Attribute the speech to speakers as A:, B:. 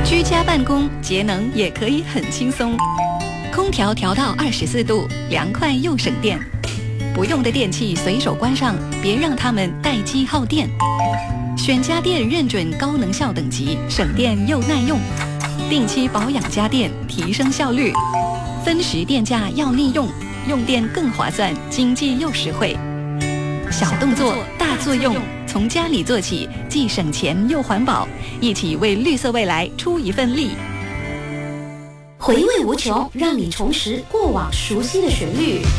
A: 居家办公节能也可以很轻松，空调调到24度，凉快又省电。不用的电器随手关上，别让它们待机耗电。选家电认准高能效等级，省电又耐用。定期保养家电，提升效率。分时电价要利用，用电更划算，经济又实惠。小动作大作用，从家里做起，既省钱又环保，一起为绿色未来出一份力。
B: 回味无穷，让你重拾过往熟悉的旋律。